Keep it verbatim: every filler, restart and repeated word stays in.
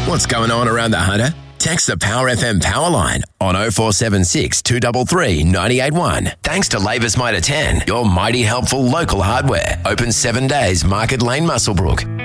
What's going on around the Hunter? Text the Power F M power line on oh four seven six, two three three, nine eight one. Thanks to Labour's Motor ten, your mighty helpful local hardware. Open seven days, Market Lane, Muswellbrook.